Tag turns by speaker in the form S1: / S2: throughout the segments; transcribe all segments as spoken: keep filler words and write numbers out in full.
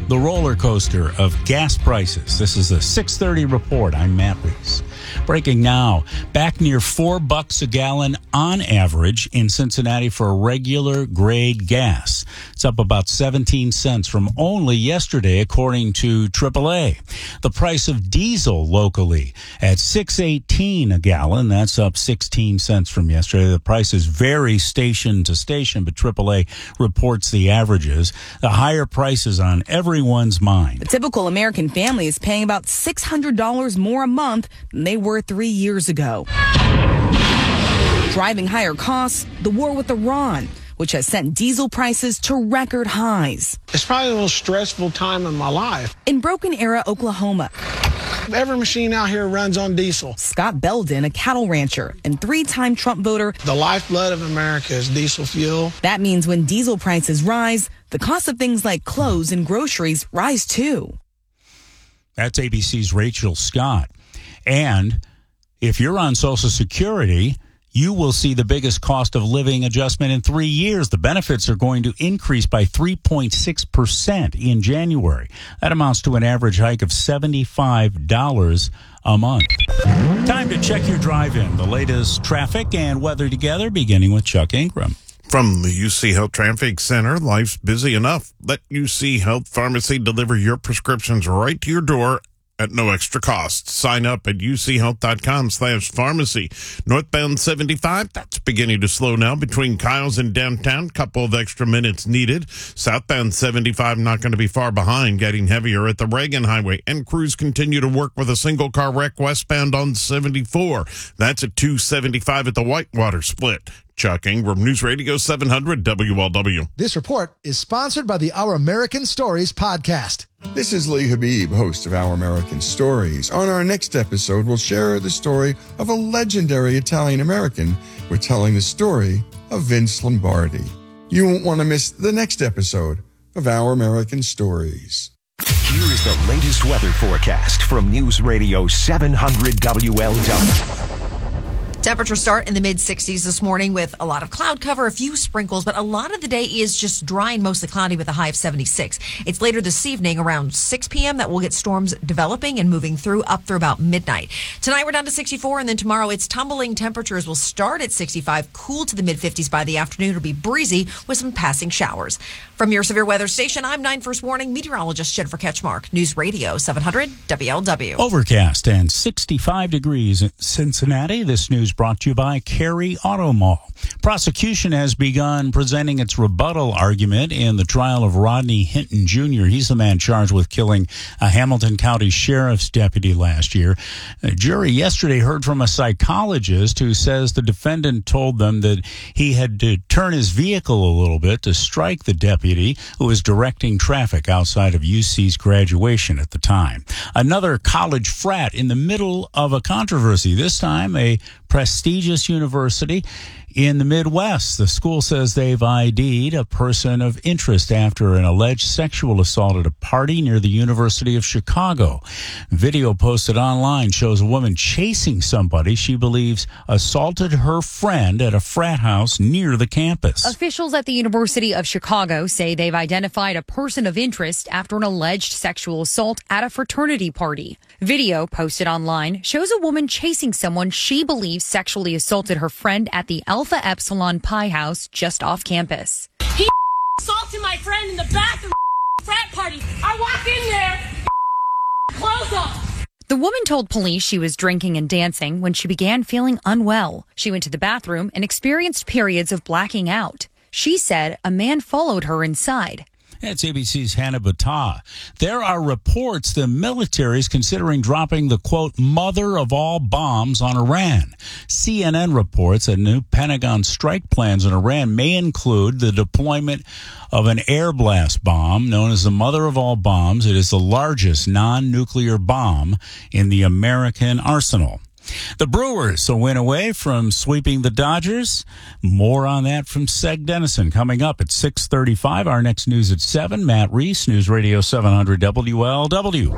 S1: the roller coaster of gas prices. This is the six thirty report. I'm Matt Reese. Breaking now, back near four bucks a gallon on average in Cincinnati for regular grade gas. It's up about seventeen cents from only yesterday, according to triple A. The price of diesel locally at six eighteen a gallon. That's up sixteen cents from yesterday. The prices vary station to station, but triple A reports the averages. The higher prices on everyone's mind.
S2: The typical American family is paying about six hundred dollars more a month than they were three years ago. Driving higher costs, the war with Iran, which has sent diesel prices to record highs.
S3: It's probably the most stressful time in my life.
S2: In Broken Arrow, Oklahoma,
S3: every machine out here runs on diesel.
S2: Scott Belden, a cattle rancher and three-time Trump voter.
S3: The lifeblood of America is diesel fuel.
S2: That means when diesel prices rise, the cost of things like clothes and groceries rise too.
S1: That's A B C's Rachel Scott. And if you're on Social Security, you will see the biggest cost of living adjustment in three years. The benefits are going to increase by three point six percent in January. That amounts to an average hike of seventy-five dollars a month. Time to check your drive-in. The latest traffic and weather together, beginning with Chuck Ingram.
S4: From the U C Health Traffic Center, life's busy enough. Let U C Health Pharmacy deliver your prescriptions right to your door at no extra cost. Sign up at uchealth.com slash pharmacy. Northbound seventy-five, that's beginning to slow now between Kyle's and downtown. Couple of extra minutes needed. Southbound seventy-five not going to be far behind, getting heavier at the Reagan Highway. And crews continue to work with a single car wreck westbound on seventy-four. That's at two seventy-five at the Whitewater split. Chuck Ingram, News Radio seven hundred W L W.
S5: This report is sponsored by the Our American Stories podcast.
S6: This is Lee Habib, host of Our American Stories. On our next episode, we'll share the story of a legendary Italian-American. We're telling the story of Vince Lombardi. You won't want to miss the next episode of Our American Stories.
S7: Here is the latest weather forecast from News Radio seven hundred W L W.
S8: Temperatures start in the mid sixties this morning with a lot of cloud cover, a few sprinkles, but a lot of the day is just dry and mostly cloudy with a high of seventy-six. It's later this evening around six p.m. that we'll get storms developing and moving through up through about midnight. Tonight we're down to sixty-four, and then tomorrow it's tumbling. Temperatures will start at sixty-five, cool to the mid fifties by the afternoon. It'll be breezy with some passing showers. From your severe weather station, I'm nine First Warning meteorologist Jennifer Ketchmark, News Radio seven hundred W L W.
S1: Overcast and sixty-five degrees in Cincinnati. This news brought to you by Cary Auto Mall. Prosecution has begun presenting its rebuttal argument in the trial of Rodney Hinton Junior He's the man charged with killing a Hamilton County Sheriff's deputy last year. A jury yesterday heard from a psychologist who says the defendant told them that he had to turn his vehicle a little bit to strike the deputy who was directing traffic outside of U C's graduation at the time. Another college frat in the middle of a controversy, this time a prestigious university in the Midwest. The school says they've I D'd a person of interest after an alleged sexual assault at a party near the University of Chicago. Video posted online shows a woman chasing somebody she believes assaulted her friend at a frat house near the campus.
S9: Officials at the University of Chicago say they've identified a person of interest after an alleged sexual assault at a fraternity party. Video posted online shows a woman chasing someone she believes sexually assaulted her friend at the Alpha Epsilon Pi house just off campus.
S10: He assaulted my friend in the bathroom frat party. I walk in there, clothes off.
S9: The woman told police she was drinking and dancing when she began feeling unwell. She went to the bathroom and experienced periods of blacking out. She said a man followed her inside.
S1: That's A B C's Hannah Battah. There are reports the military is considering dropping the, quote, mother of all bombs on Iran. C N N reports that new Pentagon strike plans on Iran may include the deployment of an air blast bomb known as the mother of all bombs. It is the largest non-nuclear bomb in the American arsenal. The Brewers a win away from sweeping the Dodgers. More on that from Seg Dennison coming up at six thirty-five. Our next news at seven. Matt Reese, News Radio seven hundred W L W.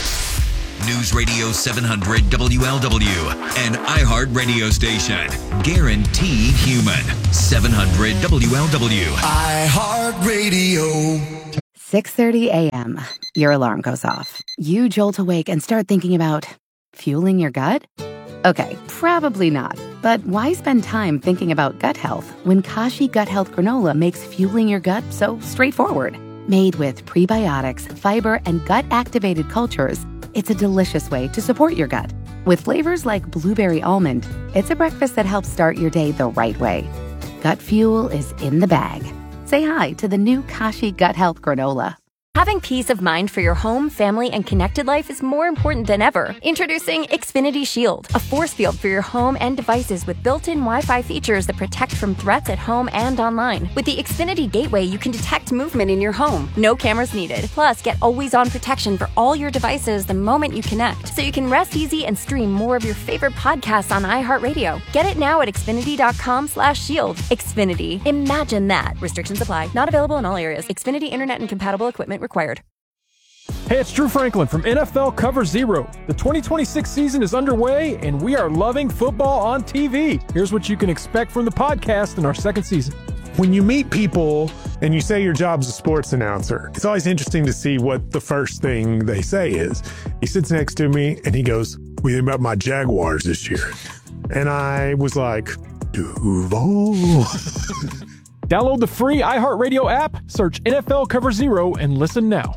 S11: News Radio seven hundred W L W, an iHeart radio station. Guaranteed human. seven hundred W L W.
S12: iHeart Radio. six thirty a.m., your alarm goes off. You jolt awake and start thinking about fueling your gut? Okay, probably not. But why spend time thinking about gut health when Kashi Gut Health Granola makes fueling your gut so straightforward? Made with prebiotics, fiber, and gut-activated cultures, it's a delicious way to support your gut. With flavors like blueberry almond, it's a breakfast that helps start your day the right way. Gut fuel is in the bag. Say hi to the new Kashi Gut Health Granola.
S13: Having peace of mind for your home, family, and connected life is more important than ever. Introducing Xfinity Shield, a force field for your home and devices with built-in Wi-Fi features that protect from threats at home and online. With the Xfinity Gateway, you can detect movement in your home. No cameras needed. Plus, get always-on protection for all your devices the moment you connect, so you can rest easy and stream more of your favorite podcasts on iHeartRadio. Get it now at Xfinity.com slash shield. Xfinity. Imagine that. Restrictions apply. Not available in all areas. Xfinity Internet and compatible equipment required.
S14: Hey, it's Drew Franklin from N F L Cover Zero. The twenty twenty-six season is underway, and we are loving football on T V. Here's what you can expect from the podcast in our second season.
S15: When you meet people and you say your job's a sports announcer, it's always interesting to see what the first thing they say is. He sits next to me and he goes, "What do you think about my Jaguars this year?" And I was like, Duval.
S14: Download the free iHeartRadio app, search N F L Cover Zero, and listen now.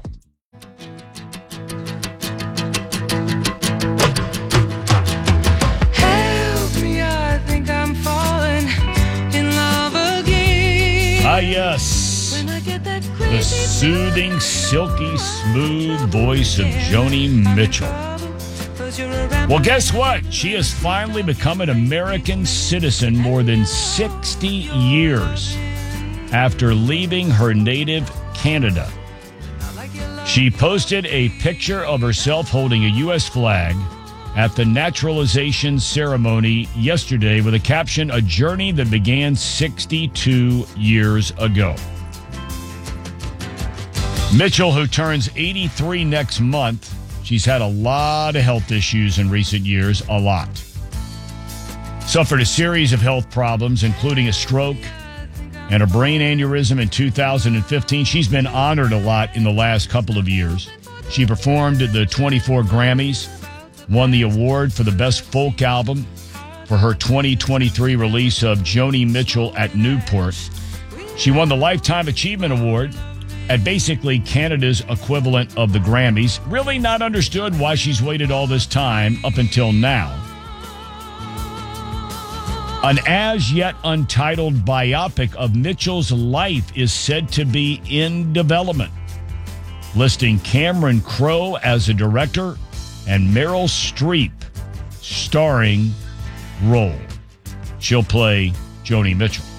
S16: Help me, I think I'm falling in love again.
S1: Ah, yes. The soothing, silky, smooth voice of Joni Mitchell. Well, guess what? She has finally become an American citizen more than sixty years after leaving her native Canada. She posted a picture of herself holding a U S flag at the naturalization ceremony yesterday with a caption, "A journey that began sixty-two years ago." Mitchell, who turns eighty-three next month, she's had a lot of health issues in recent years, a lot. Suffered a series of health problems, including a stroke and a brain aneurysm in two thousand fifteen. She's been honored a lot in the last couple of years. She performed at the twenty-four Grammys, won the award for the Best Folk Album for her twenty twenty-three release of Joni Mitchell at Newport. She won the Lifetime Achievement Award at basically Canada's equivalent of the Grammys. Really not understood why she's waited all this time up until now. An as-yet untitled biopic of Mitchell's life is said to be in development, listing Cameron Crowe as a director and Meryl Streep starring role. She'll play Joni Mitchell.